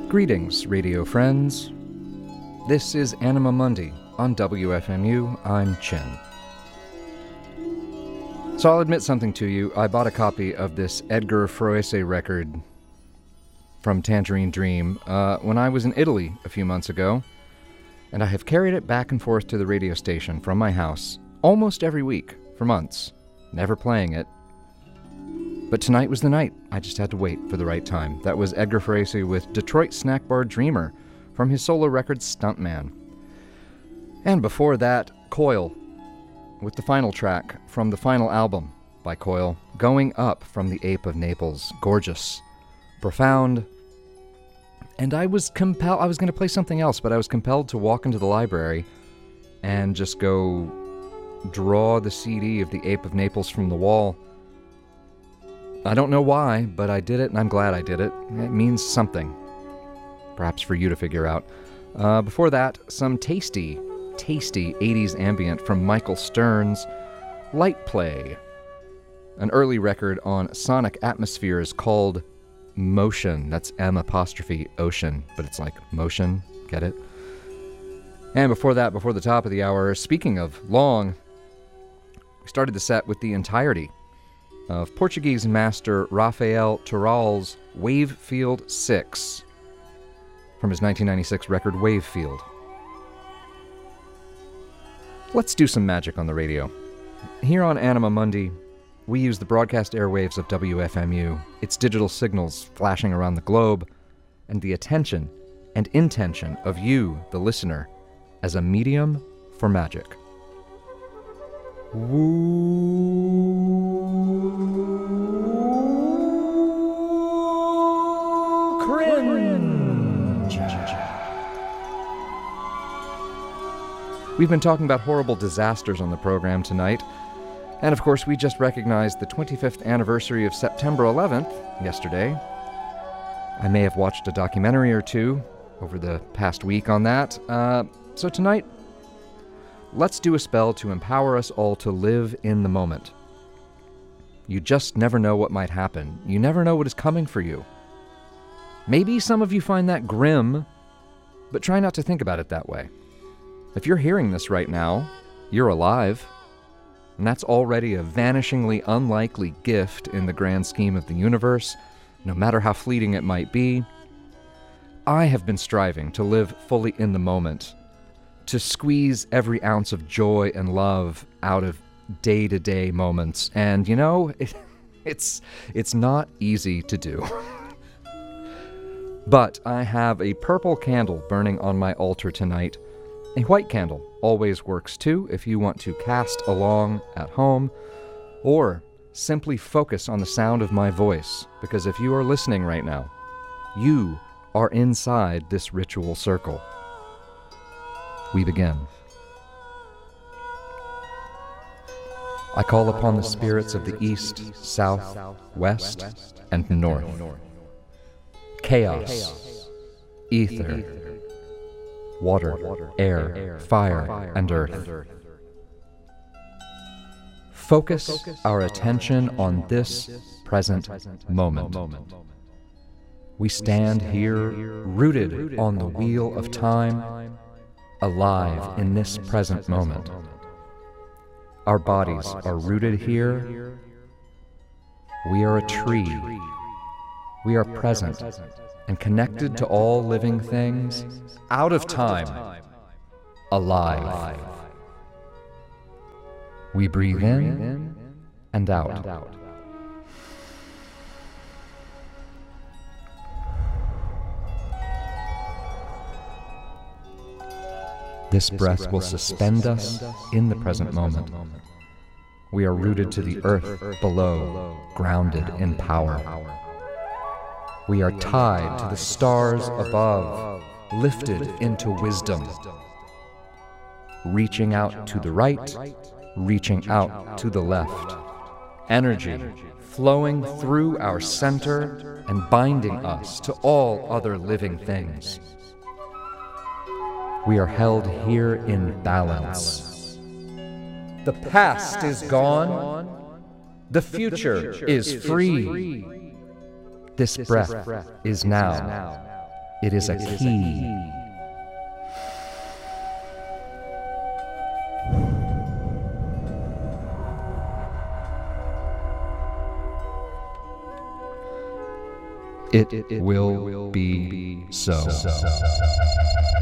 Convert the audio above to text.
Greetings, radio friends. This is Anima Mundi on WFMU. I'm Chin. So I'll admit something to you. I bought a copy of this Edgar Froese record from Tangerine Dream when I was in Italy a few months ago, and I have carried it back and forth to the radio station from my house almost every week for months, never playing it. But tonight was the night. I just had to wait for the right time. That was Edgar Froese with Detroit Snack Bar Dreamer from his solo record Stuntman. And before that, Coil with the final track from the final album by Coil, Going Up from the Ape of Naples. Gorgeous, profound. And I was going to play something else, but I was compelled to walk into the library and just go draw the CD of the Ape of Naples from the wall. I don't know why, but I did it, and I'm glad I did it. It means something, perhaps for you to figure out. Before that, some tasty 80s ambient from Michael Stern's Light Play, an early record on Sonic Atmospheres called Motion. That's M''Ocean, but it's like motion, get it? And before that, before the top of the hour, speaking of long, we started the set with the entirety of Portuguese master Rafael Tural's Wavefield 6 from his 1996 record Wavefield. Let's do some magic on the radio. Here on Anima Mundi, we use the broadcast airwaves of WFMU, its digital signals flashing around the globe, and the attention and intention of you, the listener, as a medium for magic. Cringe. We've been talking about horrible disasters on the program tonight, and of course we just recognized the 25th anniversary of September 11th yesterday. I may have watched a documentary or two over the past week on that, so tonight let's do a spell to empower us all to live in the moment. You just never know what might happen. You never know what is coming for you. Maybe some of you find that grim, but try not to think about it that way. If you're hearing this right now, you're alive, and that's already a vanishingly unlikely gift in the grand scheme of the universe, no matter how fleeting it might be. I have been striving to live fully in the moment, to squeeze every ounce of joy and love out of day-to-day moments. And, you know, it's not easy to do. But I have a purple candle burning on my altar tonight. A white candle always works too if you want to cast along at home, or simply focus on the sound of my voice, because if you are listening right now, you are inside this ritual circle. We begin. I call upon the spirits of the east, south, west, and north. Chaos, ether, water, air, fire, and earth. Focus our attention on this present moment. We stand here, rooted on the wheel of time, alive in this present moment. Our bodies are rooted here. We are a tree. We are present and connected to all living things, out of time, alive. We breathe in and out. This breath will suspend us in the present moment. We are rooted to the earth below, grounded in power. We are tied to the stars above, lifted into wisdom. Reaching out to the right, reaching out to the left. Energy flowing through our center and binding us to all other living things. We are held here in balance. The past is gone. The future is free. This breath is now. It is a key. It will be so.